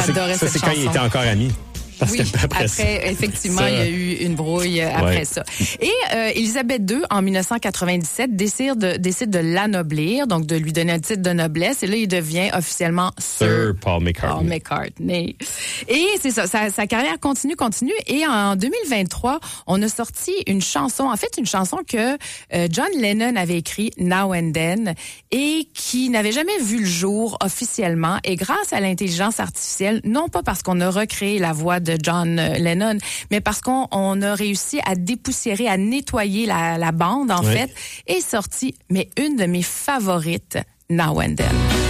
J'adorais cette chanson. Ça, c'est quand ils étaient encore amis. Parce oui, après effectivement, il y a eu une brouille après ça. Et Élisabeth II, en 1997, décide de l'anoblir, donc de lui donner un titre de noblesse. Et là, il devient officiellement Sir Paul McCartney. Et c'est ça, sa carrière continue. Et en 2023, on a sorti une chanson, en fait une chanson que John Lennon avait écrite, Now and Then, et qui n'avait jamais vu le jour officiellement. Et grâce à l'intelligence artificielle, non pas parce qu'on a recréé la voix de John Lennon, mais parce qu'on a réussi à dépoussiérer, à nettoyer la bande, en fait, et sorti, mais une de mes favorites, Now and Then.